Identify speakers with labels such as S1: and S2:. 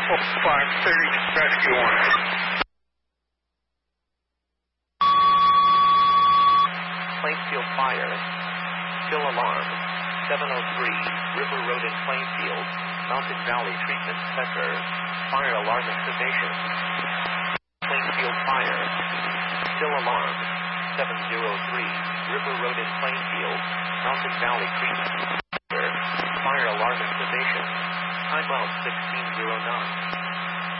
S1: 530 rescue order.
S2: Plainfield Fire. Still alarm. 703 River Road in Plainfield. Mountain Valley Treatment Center. Fire alarm activation. Plainfield Fire. Still alarm. 703 River Road in Plainfield. Mountain Valley Treatment Center. Fire alarm activation. Time out 1609.